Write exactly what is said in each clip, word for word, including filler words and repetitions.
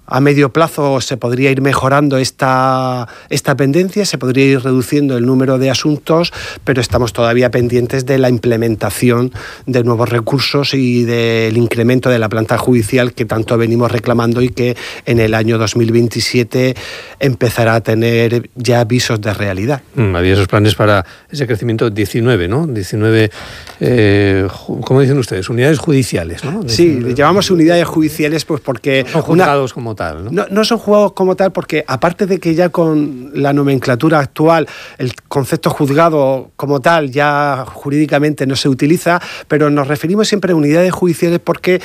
A medio plazo se podría ir mejorando esta, esta pendencia, se podría ir reduciendo el número de asuntos, pero estamos todavía pendientes de la implementación de nuevos recursos y del incremento de la planta judicial que tanto venimos reclamando y que en el año dos mil veintisiete empezará a tener ya visos de realidad. Mm, había esos planes para ese crecimiento diecinueve, ¿no? diecinueve, eh, ¿cómo dicen ustedes? Unidades judiciales, ¿no? Sí, le llamamos unidades judiciales pues porque... No son juzgados una... como tal, ¿no? No, no son juzgados como tal porque, aparte de que ya con la nomenclatura actual el concepto juzgado como tal ya jurídicamente no se utiliza, pero nos referimos siempre a unidades judiciales porque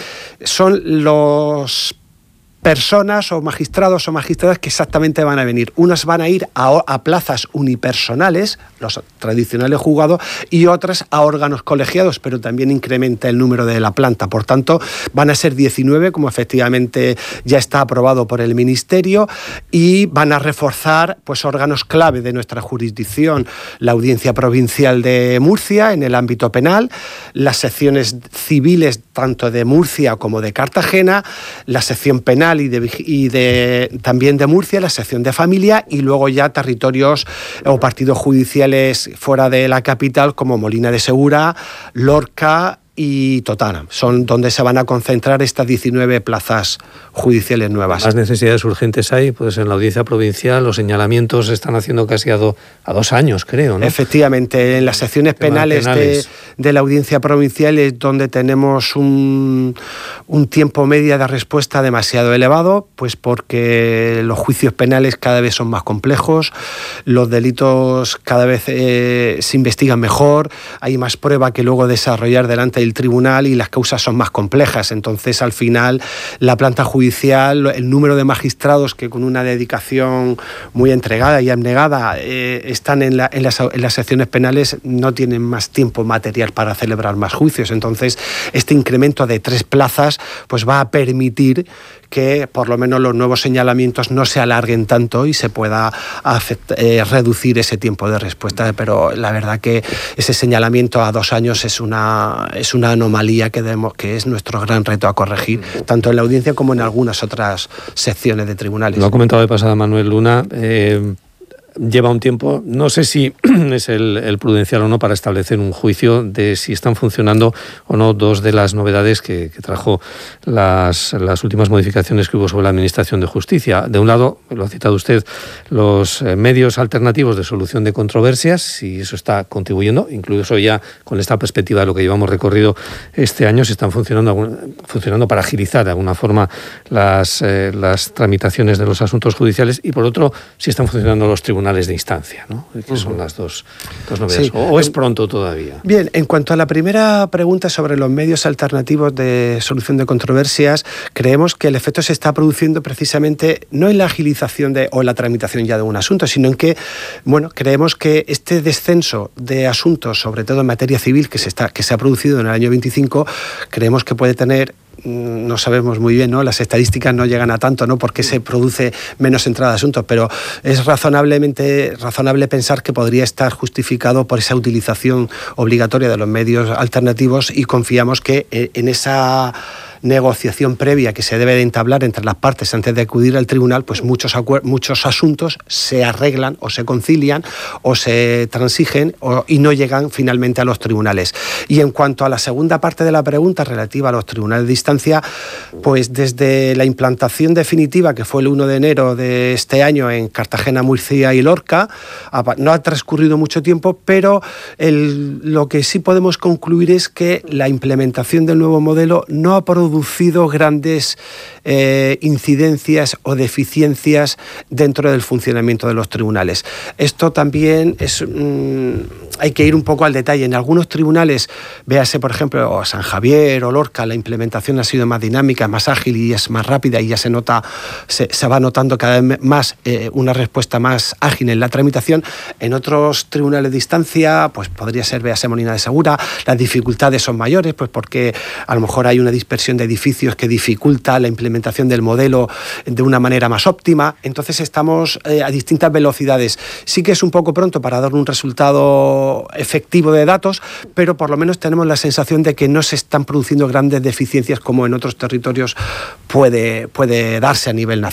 son los personas o magistrados o magistradas que exactamente van a venir. Unas van a ir a, a plazas unipersonales, los tradicionales juzgados, y otras a órganos colegiados, pero también incrementa el número de la planta. Por tanto, van a ser diecinueve, como efectivamente ya está aprobado por el Ministerio, y van a reforzar pues órganos clave de nuestra jurisdicción: la Audiencia Provincial de Murcia en el ámbito penal, las secciones civiles tanto de Murcia como de Cartagena, la sección penal y, de, y de, también de Murcia, la sección de familia, y luego ya territorios o partidos judiciales fuera de la capital como Molina de Segura, Lorca y Totana. Son donde se van a concentrar estas diecinueve plazas judiciales nuevas. Más necesidades urgentes hay, pues en la Audiencia Provincial los señalamientos se están haciendo casi a, do, a dos años, creo, ¿no? Efectivamente, en las secciones penales, penales. De, de la Audiencia Provincial es donde tenemos un, un tiempo medio de respuesta demasiado elevado, pues porque los juicios penales cada vez son más complejos, los delitos cada vez eh, se investigan mejor, hay más prueba que luego desarrollar delante del tribunal y las causas son más complejas. Entonces, al final, la planta judicial, el número de magistrados que con una dedicación muy entregada y abnegada eh, están en, la, en, las, en las secciones penales, no tienen más tiempo material para celebrar más juicios. Entonces, este incremento de tres plazas pues va a permitir que por lo menos los nuevos señalamientos no se alarguen tanto y se pueda afect- eh, reducir ese tiempo de respuesta. Pero la verdad que ese señalamiento a dos años es una, es una anomalía que, debemos, que es nuestro gran reto a corregir, tanto en la audiencia como en algunas otras secciones de tribunales. Lo ha comentado de pasada Manuel Luna. Eh... Lleva un tiempo, no sé si es el, el prudencial o no para establecer un juicio de si están funcionando o no dos de las novedades que, que trajo las, las últimas modificaciones que hubo sobre la Administración de Justicia. De un lado, lo ha citado usted, los medios alternativos de solución de controversias, si eso está contribuyendo, incluso ya con esta perspectiva de lo que llevamos recorrido este año, si están funcionando, funcionando para agilizar de alguna forma las, eh, las tramitaciones de los asuntos judiciales, y por otro, si están funcionando los tribunales de instancia, ¿no? Que son las dos, dos novedades. Sí. ¿O, ¿O es pronto todavía? Bien, en cuanto a la primera pregunta sobre los medios alternativos de solución de controversias, creemos que el efecto se está produciendo precisamente no en la agilización de, o en la tramitación ya de un asunto, sino en que, bueno, creemos que este descenso de asuntos, sobre todo en materia civil, que se, está, que se ha producido en el año veinticinco, creemos que puede tener, no sabemos muy bien, ¿no? Las estadísticas no llegan a tanto, ¿no? Porque se produce menos entrada de asuntos, pero es razonablemente razonable pensar que podría estar justificado por esa utilización obligatoria de los medios alternativos, y confiamos que en esa negociación previa que se debe de entablar entre las partes antes de acudir al tribunal, pues muchos, acuer- muchos asuntos se arreglan o se concilian o se transigen o, y no llegan finalmente a los tribunales. Y en cuanto a la segunda parte de la pregunta relativa a los tribunales de instancia, pues desde la implantación definitiva, que fue el primero de enero de este año en Cartagena, Murcia y Lorca, no ha transcurrido mucho tiempo, pero el, lo que sí podemos concluir es que la implementación del nuevo modelo no ha producido producido grandes eh, incidencias o deficiencias dentro del funcionamiento de los tribunales. Esto también es... Mmm, hay que ir un poco al detalle. En algunos tribunales, véase por ejemplo San Javier o Lorca, la implementación ha sido más dinámica, más ágil y es más rápida, y ya se nota, se, se va notando cada vez más eh, una respuesta más ágil en la tramitación. En otros tribunales de instancia, pues podría ser, véase Molina de Segura, las dificultades son mayores, pues porque a lo mejor hay una dispersión de edificios que dificulta la implementación del modelo de una manera más óptima. Entonces estamos eh, a distintas velocidades. Sí que es un poco pronto para dar un resultado efectivo de datos, pero por lo menos tenemos la sensación de que no se están produciendo grandes deficiencias como en otros territorios puede, puede darse a nivel nacional.